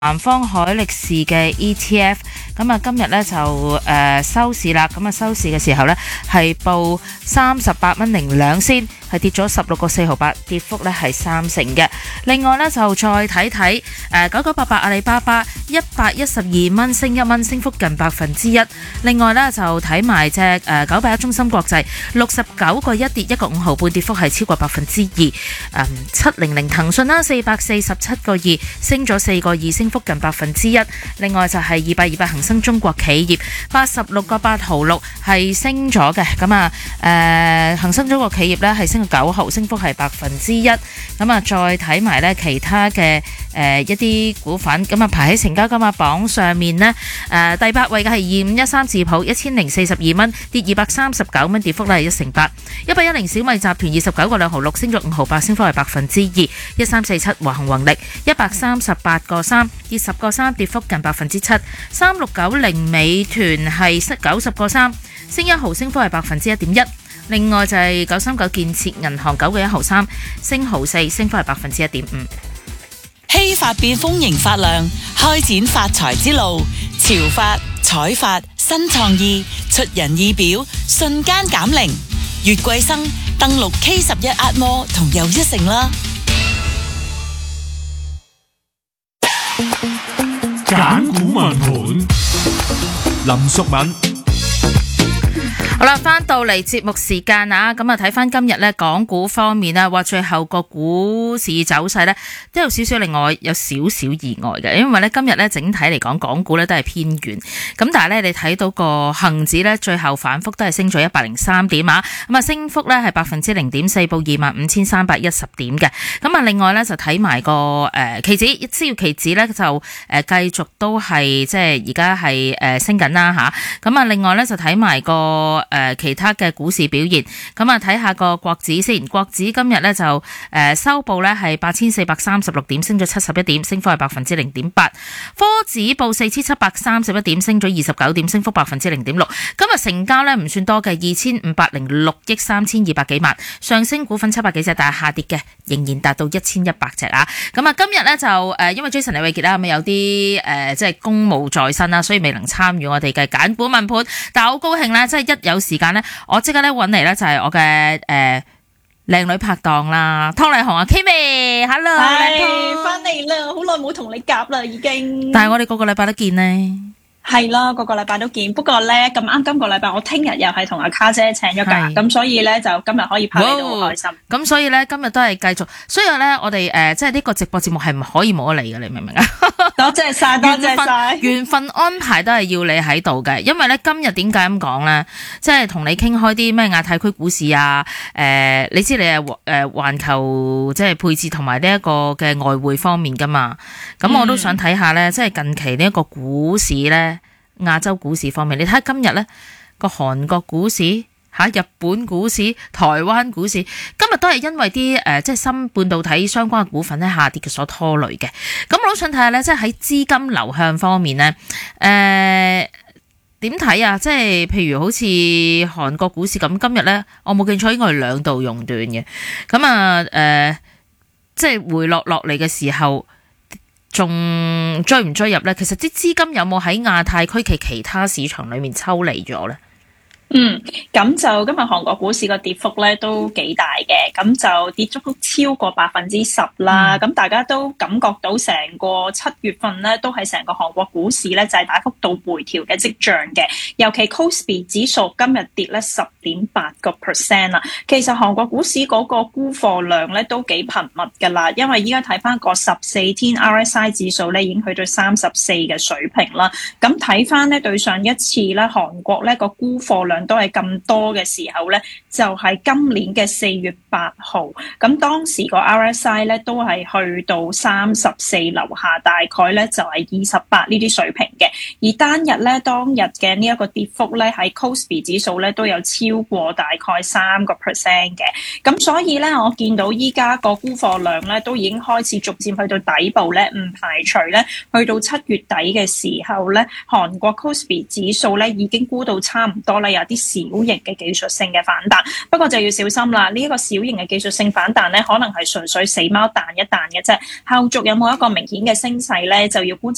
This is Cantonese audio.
南方海力士嘅 ETF， 咁啊今日咧就收市啦，咁啊收市嘅時候咧係報38.02仙，係跌咗16個4毫8，跌幅咧係3成嘅。另外咧就再睇睇9988阿里巴巴112蚊升1蚊，升幅近1%。另外咧就睇埋隻981中芯國際69個1跌1個5毫半，跌幅係超過2%。700騰訊啦447個2升咗4個2，升幅近1%。另外就係200恒生中國企業86個8毫6係升咗嘅，咁啊恒生中國企業咧係升9毫，升幅係1%。咁啊再睇埋咧其他嘅一啲股份，咁啊排喺成交金額榜上面呢，第8位嘅係2513智普1042蚊，跌239蚊，跌幅咧係1%8。110小米集團29個2毫6升咗5毫8，升幅係2%。1347華虹宏力138個3跌10個3，跌幅近7%。3690美團係90個3升1毫，升幅係1%1.1。另外就係939建設銀行9個1毫3升毫4，升幅係1.5%。 希法變豐盈發亮，開展發財之路。潮發、彩發、新創意，出人意表，瞬間減齡。月桂生登錄 K11 壓摩同又一城啦。 揀股問盤，林淑敏。 好啦，翻到嚟節目時間啊，咁啊睇翻今日咧港股方面啊，話最後個股市走勢咧都有少少另外有少少意外嘅，因為咧今日咧整體嚟講港股咧都係偏軟，咁但係咧你睇到個恒指咧最後反覆都係升咗103點啊，咁啊升幅咧係0.4%，報25,310點嘅。咁啊另外咧就睇埋個期指，只要期指咧就繼續都係即係而家係升緊啦吓，咁啊另外咧就睇埋個其他嘅股市表現，咁啊睇下個國指先，國指今日咧就收報咧係8,436點，升咗71點，升幅係0.8%。科指報4,731點，升咗29點，升幅0.6%。今日成交咧唔算多嘅，2506億3200幾萬，上升股份700幾隻，但係下跌嘅仍然達到1100隻啊。咁啊今日咧就因為 Jason 李偉傑啦，咁有啲即係公務在身啦，所以未能參與我哋嘅揀股問盤，但係好高興咧，即係一有時間咧，我即刻咧揾嚟咧就係我嘅靚女拍檔啦，湯麗紅啊 Kimi，Hello， 係翻嚟啦，好耐冇同你夾啦已經。 但係我哋個禮拜都見呢。 係啦，個禮拜都見，不過咧咁啱今個禮拜我聽日又係同阿卡姐請咗假，咁所以咧就今日可以拍你都好開心。 咁所以咧今日都係繼續，所以咧我哋即係呢個直播節目係唔可以冇得你嘅，你明唔明啊？ 多謝晒，多謝晒。 緣分安排都係要你喺度嘅，因為咧今日點解咁講咧？即係同你傾開啲咩亞太區股市啊，你知你係環球即係配置同埋呢一個嘅外匯方面噶嘛？咁我都想睇下咧，即係近期呢一個股市咧。亞洲股市方面，你睇下今日咧個韓國股市、日本股市、台灣股市，今日都係因為啲即係芯半導體相關嘅股份咧下跌嘅所拖累嘅。咁我都想睇下咧，即係喺資金流向方面咧，點睇啊？即係譬如好似韓國股市咁，今日咧我冇記錯應該係2度熔斷嘅。咁啊即係回落嚟嘅時候。仲追唔追入呢？其實啲資金有冇喺亞太區其他市場裏面抽離咗呢？ 咁就今日韓國股市個跌幅咧都幾大嘅，咁就跌足超過10%啦。咁大家都感覺到成個7月份咧都係成個韓國股市咧就係大幅度回調嘅跡象嘅。尤其 Kospi 指數今日跌咧10.8%啦。其實韓國股市嗰個沽貨量咧都幾頻密㗎啦，因為依家睇翻個14天 RSI 指數咧已經去到34嘅水平啦。咁睇翻咧對上一次咧韓國咧個沽貨量都係咁多嘅時候咧，就係今年嘅4月8號，咁當時個 RSI 咧都係去到34樓下，大概咧就係28呢啲水平嘅。而單日咧當日嘅呢一個跌幅咧喺 Kospi 指數咧都有超過大概3%嘅。咁所以咧我見到依家個沽貨量咧都已經開始逐漸去到底部咧，唔排除咧去到7月底嘅時候咧，韓國 Kospi 指數咧已經沽到差唔多啦，有啲小型嘅技術性嘅反彈，不過就要小心啦。呢一個小型嘅技術性反彈咧，可能係純粹死貓彈一彈嘅啫，後續有冇一個明顯嘅升勢咧，就要觀察。